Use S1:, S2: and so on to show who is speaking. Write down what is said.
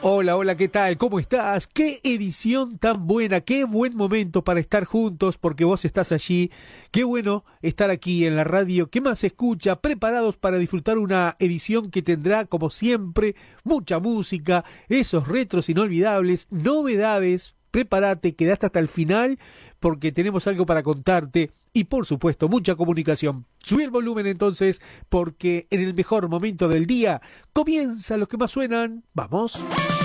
S1: Hola, hola, ¿qué tal? ¿Cómo estás? Qué edición tan buena, qué buen momento para estar juntos porque vos estás allí. Qué bueno estar aquí en la radio que más se escucha, preparados para disfrutar una edición que tendrá, como siempre, mucha música, esos retros inolvidables, novedades. Prepárate, quedaste hasta el final porque tenemos algo para contarte y por supuesto mucha comunicación. Subí el volumen entonces porque en el mejor momento del día comienzan los que más suenan. ¡Vamos!